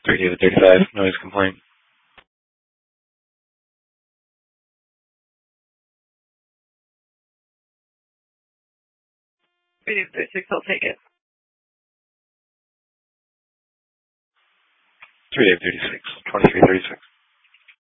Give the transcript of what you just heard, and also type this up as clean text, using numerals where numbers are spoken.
3 David 35, noise complaint. 3 David 36, I'll take it. 3 David 36, 2336.